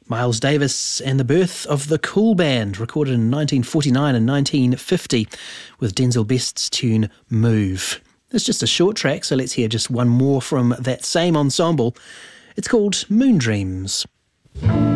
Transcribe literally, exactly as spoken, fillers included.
Miles Davis and the birth of the Cool Band, recorded in nineteen forty-nine and nineteen fifty with Denzel Best's tune Move. It's just a short track, so let's hear just one more from that same ensemble. It's called Moon Dreams.